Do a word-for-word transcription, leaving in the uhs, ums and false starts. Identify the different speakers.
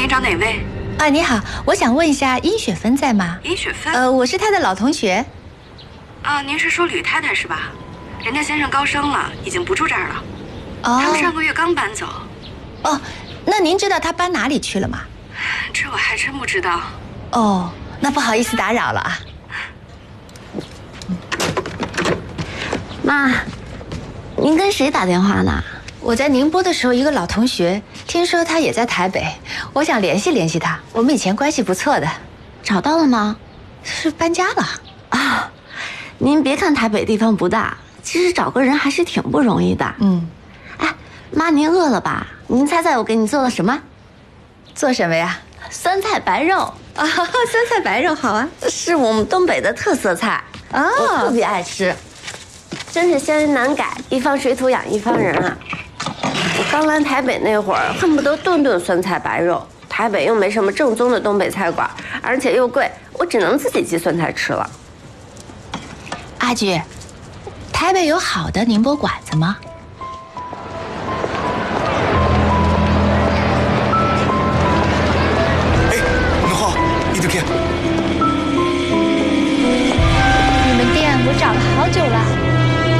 Speaker 1: 您找哪位？
Speaker 2: 啊，你好，我想问一下殷雪芬在吗？
Speaker 1: 殷雪芬？
Speaker 2: 呃，我是她的老同学。
Speaker 1: 啊，您是说吕太太是吧？人家先生高升了，已经不住这儿了。
Speaker 2: 哦。
Speaker 1: 他们上个月刚搬走。
Speaker 2: 哦，那您知道他搬哪里去了吗？
Speaker 1: 这我还真不知道。
Speaker 2: 哦，那不好意思打扰了啊。
Speaker 3: 妈，您跟谁打电话呢？
Speaker 2: 我在宁波的时候，一个老同学，听说他也在台北，我想联系联系他。我们以前关系不错的。
Speaker 3: 找到了吗？
Speaker 2: 是搬家了
Speaker 3: 啊。您别看台北地方不大，其实找个人还是挺不容易的。
Speaker 2: 嗯。
Speaker 3: 哎，妈，您饿了吧？您猜猜我给你做了什么？
Speaker 2: 做什么呀？
Speaker 3: 酸菜白肉
Speaker 2: 啊，酸菜白肉好啊，
Speaker 3: 是我们东北的特色菜啊，我特别爱吃，真是乡人难改，一方水土养一方人啊。我刚来台北那会儿，恨不得顿顿酸菜白肉。台北又没什么正宗的东北菜馆，而且又贵，我只能自己寄酸菜吃了。
Speaker 2: 阿菊，台北有好的宁波馆子吗？